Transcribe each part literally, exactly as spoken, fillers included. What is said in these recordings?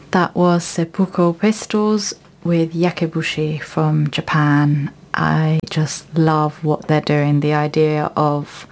That was Seppuku Pistols with Yakebushi from Japan. I just love what they're doing. The idea of,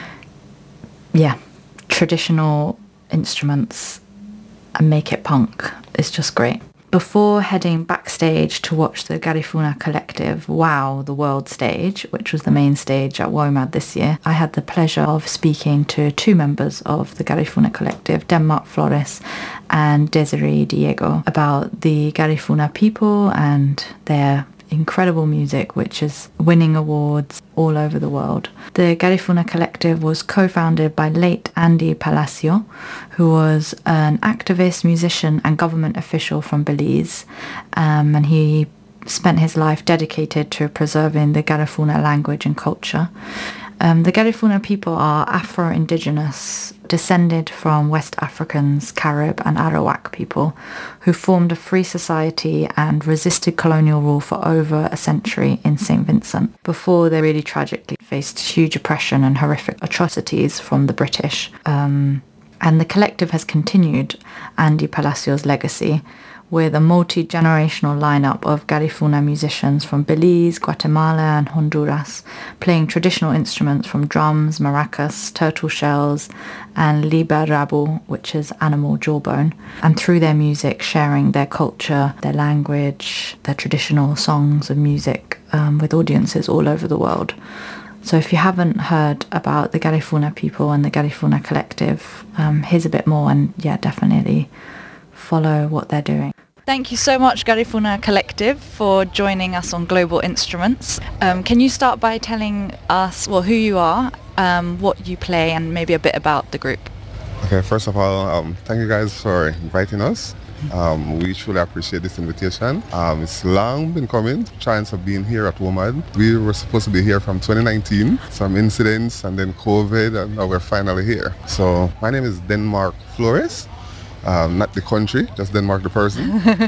yeah, traditional instruments and make it punk is just great. Before heading backstage to watch the Garifuna Collective wow the world stage, which was the main stage at WOMAD this year, I had the pleasure of speaking to two members of the Garifuna Collective, Denmark Flores and Desiree Diego, about the Garifuna people and their incredible music, which is winning awards all over the world. The Garifuna Collective was co-founded by late Andy Palacio, who was an activist, musician and government official from Belize, um, and he spent his life dedicated to preserving the Garifuna language and culture. Um, the Garifuna people are Afro-Indigenous, descended from West Africans, Carib and Arawak people who formed a free society and resisted colonial rule for over a century in Saint Vincent before they really tragically faced huge oppression and horrific atrocities from the British. Um, and the collective has continued Andy Palacio's legacy with a multi-generational lineup of Garifuna musicians from Belize, Guatemala and Honduras, playing traditional instruments from drums, maracas, turtle shells and liba rabu, which is animal jawbone, and through their music sharing their culture, their language, their traditional songs and music um, with audiences all over the world. So if you haven't heard about the Garifuna people and the Garifuna Collective, um, here's a bit more, and yeah, definitely follow what they're doing. Thank you so much, Garifuna Collective, for joining us on Global Instruments. Um, can you start by telling us, well, who you are, um, what you play, and maybe a bit about the group? Okay, first of all, um, thank you guys for inviting us. Um, we truly appreciate this invitation. Um, it's long been coming, chance of being here at WOMAD. We were supposed to be here from twenty nineteen, some incidents and then COVID, and now we're finally here. So my name is Denmark Flores. Um, not the country, just Denmark the person.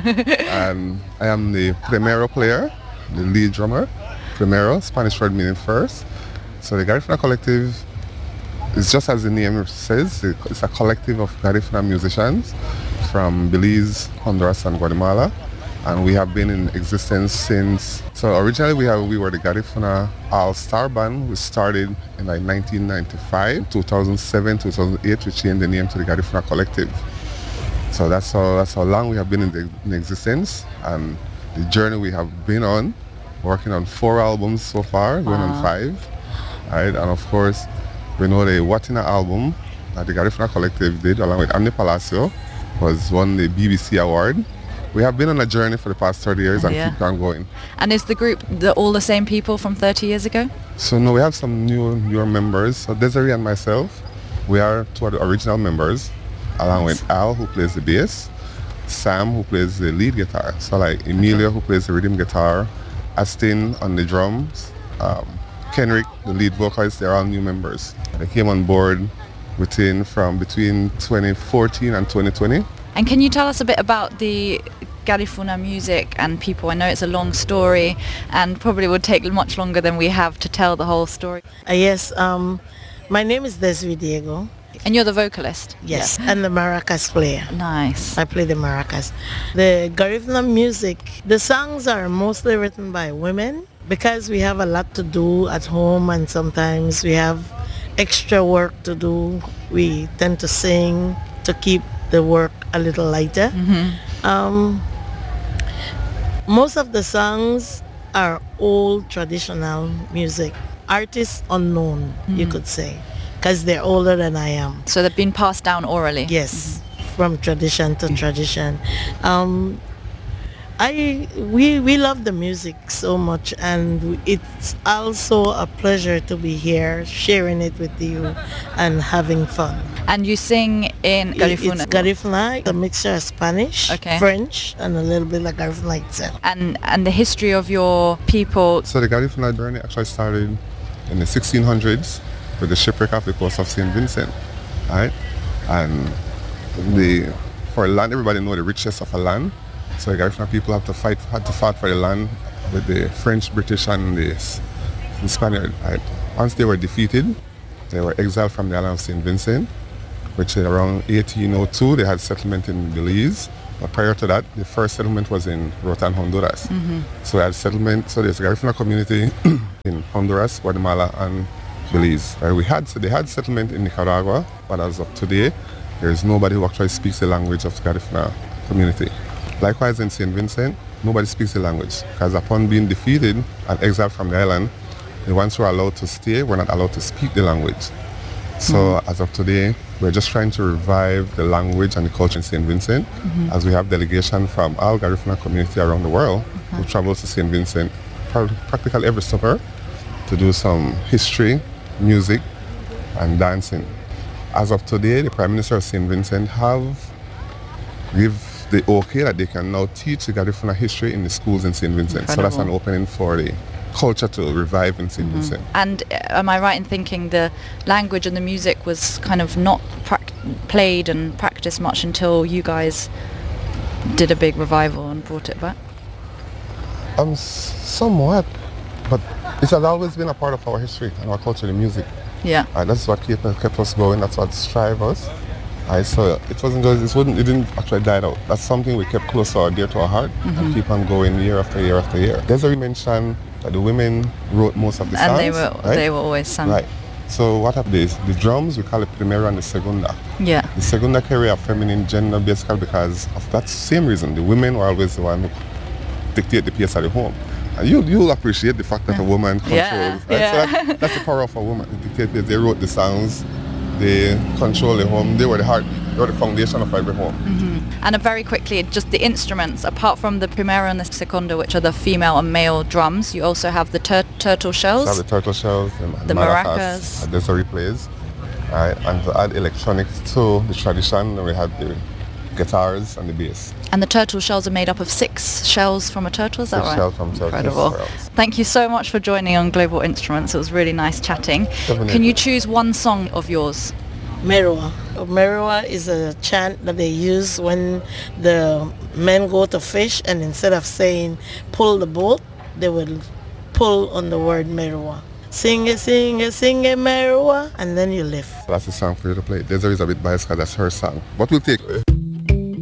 And I am the primero player, the lead drummer. Primero, Spanish word meaning first. So the Garifuna Collective is just as the name says, it's a collective of Garifuna musicians from Belize, Honduras and Guatemala. And we have been in existence since, so originally we have we were the Garifuna All-Star Band. We started in like nineteen ninety-five, two thousand seven, two thousand eight, we changed the name to the Garifuna Collective. So that's how that's how long we have been in, the, in existence, and the journey we have been on, working on four albums so far, going wow. on five, right? And of course, we know the Watina album that the Garifuna Collective did along with Andy Palacio was won the B B C award. We have been on a journey for the past thirty years and yeah. keep on going. And is the group the, all the same people from thirty years ago? So no, we have some new newer members. So Desiree and myself, we are two of the original members, along with Al, who plays the bass, Sam, who plays the lead guitar. So like Emilia, who plays the rhythm guitar, Astin on the drums, um, Kenrick, the lead vocalist, they're all new members. They came on board within from between twenty fourteen and twenty twenty. And can you tell us a bit about the Garifuna music and people? I know it's a long story and probably would take much longer than we have to tell the whole story. Uh, yes, um, my name is Desiree Diego. And you're the vocalist? Yes, yeah. And the maracas player. Nice. I play the maracas. The Garifuna music, the songs are mostly written by women because we have a lot to do at home and sometimes we have extra work to do. We tend to sing to keep the work a little lighter. Mm-hmm. Um, most of the songs are old traditional music. Artists unknown, mm-hmm. you could say, because they're older than I am. So they've been passed down orally? Yes, mm-hmm. from tradition to tradition. Um, I we we love the music so much, and it's also a pleasure to be here, sharing it with you, and having fun. And you sing in Garifuna? It's Garifuna, a mixture of Spanish, okay. French, and a little bit like Garifuna itself. And and the history of your people? So the Garifuna journey actually started in the sixteen hundreds with the shipwreck off the coast of Saint Vincent, right? And the for land, everybody know the richness of a land. So the Garifuna people had to fight, had to fight for the land with the French, British, and the, the Spaniard. Right? Once they were defeated, they were exiled from the island of Saint Vincent, which around eighteen oh two they had settlement in Belize, But prior to that, the first settlement was in Rotan, Honduras. Mm-hmm. So we had settlement, so there's a Garifuna community in Honduras, Guatemala, and Belize. Right? We had, so they had settlement in Nicaragua, but as of today, there is nobody who actually speaks the language of the Garifuna community. Likewise in Saint Vincent, nobody speaks the language, because upon being defeated and exiled from the island, the ones who are allowed to stay were not allowed to speak the language. So mm-hmm. as of today, we're just trying to revive the language and the culture in Saint Vincent, mm-hmm. as we have delegation from all Garifuna community around the world mm-hmm. who travels to Saint Vincent practically every summer to do some history, music, and dancing. As of today, the Prime Minister of Saint Vincent have give the okay that they can now teach the Garifuna history in the schools in Saint Vincent. Incredible. So that's an opening for the culture to revive in Saint Mm-hmm. Vincent. And uh, am I right in thinking the language and the music was kind of not pra- played and practiced much until you guys did a big revival and brought it back? Um, somewhat, but it has always been a part of our history and our culture, the music. Yeah. Uh, that's what kept, kept us going. That's what strive us. I so it wasn't just, it wasn't, it didn't actually die out. That's something we kept close or dear to our heart mm-hmm. and keep on going year after year after year. Desiree mentioned that the women wrote most of the songs. And they were right? they were always sung. Right. So what happened is the drums we call it primera and the segunda. Yeah. The segunda carry a feminine gender basically because of that same reason. The women were always the one who dictate the pace at the home. And you you'll appreciate the fact that a woman controls. Yeah. Right? Yeah. So that, that's the power of a woman. They dictate pace. They wrote the songs. They control the home. They were the heart. They were the foundation of every home. Mm-hmm. And uh, very quickly, just the instruments. Apart from the primera and the segunda, which are the female and male drums, you also have the tur- turtle shells. So the turtle shells, the, the maracas, maracas. Desiree plays, right? And to add electronics to the tradition, we had the guitars and the bass. And the turtle shells are made up of six shells from a turtle, is that six right? Shells from turtles. Incredible. Shells. Thank you so much for joining on Global Instruments. It was really nice chatting. Definitely. Can you choose one song of yours? Merua. Merua is a chant that they use when the men go to fish, and instead of saying pull the boat, they will pull on the word Merua. Sing it, sing it, sing it, Merua, and then you lift. That's the song for you to play. Desiree is a bit biased because that's her song. But we'll take it.